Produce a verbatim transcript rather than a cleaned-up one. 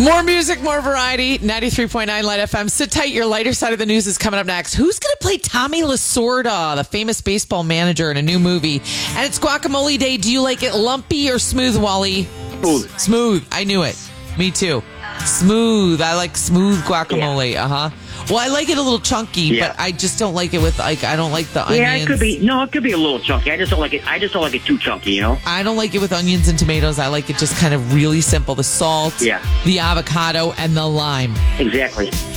More music, more variety. ninety-three point nine Light F M. Sit tight. Your lighter side of the news is coming up next. Who's going to play Tommy Lasorda, the famous baseball manager, in a new movie? And it's Guacamole Day. Do you like it lumpy or smooth, Wally? Smooth. Smooth. I knew it. Me too. Smooth. I like smooth guacamole. Yeah. Uh huh. Well, I like it a little chunky, Yeah. but I just don't like it with like I don't like the onions. Yeah, it could be. No, it could be a little chunky. I just don't like it. I just don't like it too chunky. You know. I don't like it with onions and tomatoes. I like it just kind of really simple. The salt, Yeah. the avocado, and the lime. Exactly.